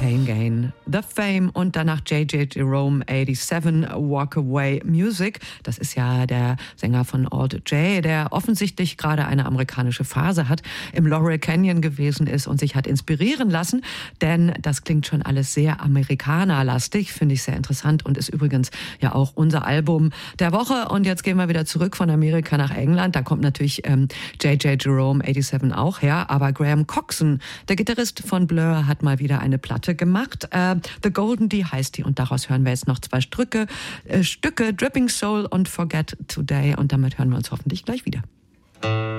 Pain Gain, The Fame und danach J.J. Jerome 87, Walk Away Music. Das ist ja der Sänger von Alt J, der offensichtlich gerade eine amerikanische Phase hat, im Laurel Canyon gewesen ist und sich hat inspirieren lassen, denn das klingt schon alles sehr amerikanerlastig, finde ich sehr interessant und ist übrigens ja auch unser Album der Woche. Und jetzt gehen wir wieder zurück von Amerika nach England. Da kommt natürlich J.J. Jerome 87 auch her, aber Graham Coxon, der Gitarrist von Blur, hat mal wieder eine Platte gemacht. The Golden D heißt die und daraus hören wir jetzt noch zwei Stücke, Dripping Soul und Forget Today und damit hören wir uns hoffentlich gleich wieder.